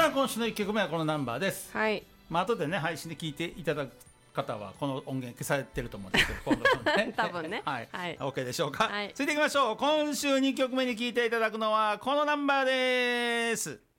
さあ今週の1曲目はこのナンバーです。 はい。 後でね配信で聞いていただく方はこの音源消されてると思うんですけど今度ね多分ねはい、 はい、 OK でしょうか、 はい、 続いていきましょう。今週2曲目に聞いていただくのはこのナンバーです。